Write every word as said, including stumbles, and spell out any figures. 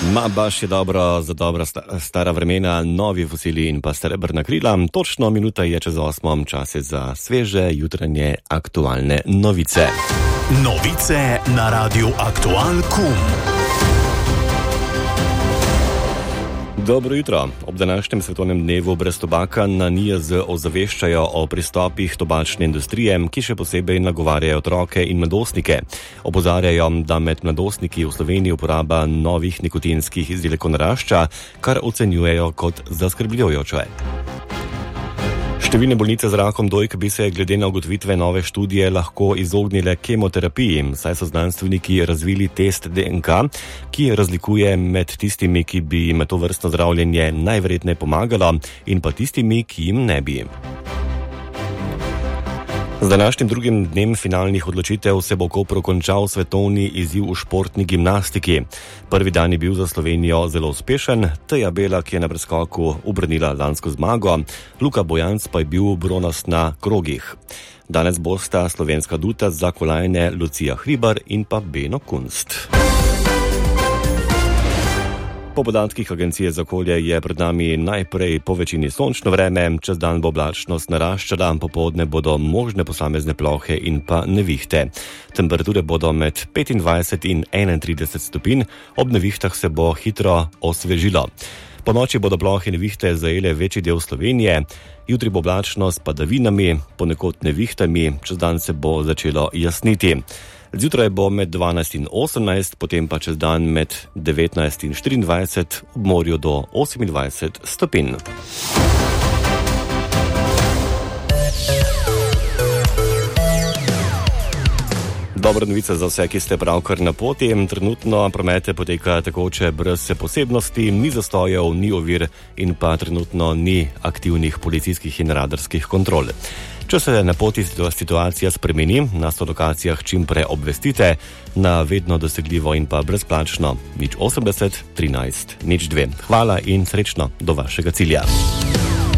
Ma baš je dobro za dobra sta, stara vremena, novi fosili in pa srebrna krila. Točno minuta je čez osmom, čas je za sveže jutranje aktualne novice. Novice na Radiu Aktual Kum. Dobro jutro. Ob današnjem svetovnem dnevu brez tobaka na N I J Z ozaveščajo o pristopih tobačne industrije, ki še posebej nagovarjajo otroke in mladostnike. Opozarjajo, da med mladostniki v Sloveniji uporaba novih nikotinskih izdelkov narašča, kar ocenjujejo kot zaskrbljujoče. Številne bolnice z rakom dojk bi se glede na ugotovitve nove študije lahko izognile kemoterapiji, saj so znanstveniki razvili test D N K, ki razlikuje med tistimi, ki bi jim to vrstno zdravljenje najverjetneje pomagalo, in pa tistimi, ki jim ne bi. Z današnjim drugim dnem finalnih odločitev se bo v Kopru končal svetovni izziv v športni gimnastiki. Prvi dan je bil za Slovenijo zelo uspešen, Teja Bela, ki je na preskoku ubranila lansko zmago, Luka Bojanc pa je bil bronast na krogih. Danes bosta slovenska duta za kolajne Lucija Hribar in pa Beno Kunst. Po podatkih Agencije za okolje je pred nami najprej po večini sončno vreme, čez dan bo oblačnost naraščala, popoldne bodo možne posamezne plohe in pa nevihte. Temperature bodo med petindvajset in enaintrideset stopinj, ob nevihtah se bo hitro osvežilo. Po noči bodo plohe nevihte zajele večji del Slovenije, jutri bo oblačno s padavinami, ponekod nevihtami, čez dan se bo začelo jasniti. Zjutraj bo med dvanajst in osemnajst, potem pa čez dan med devetnajst in štiriindvajset, ob morju do osemindvajset stopinj. Dobra novica za vse, ki ste pravkar na poti. Trenutno promete poteka tekoče brez posebnosti, ni zastojev, ni ovir in pa trenutno ni aktivnih policijskih in radarskih kontrol. Če se na poti situacija spremeni, na sto lokacijah čim prej obvestite na vedno dosegljivo in pa brezplačno nič osemdeset trinajst nič dve. Hvala in srečno do vašega cilja.